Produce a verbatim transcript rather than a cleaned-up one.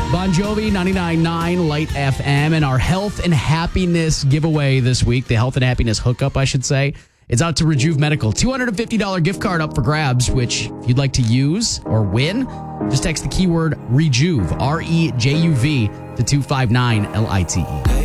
Bon Jovi, ninety-nine point nine Light F M, and our health and happiness giveaway this week, the health and happiness hookup, I should say. It's out to Rejuve Medical. two hundred fifty dollars gift card up for grabs, which if you'd like to use or win, just text the keyword Rejuve, R E J U V, to two five nine L I T E.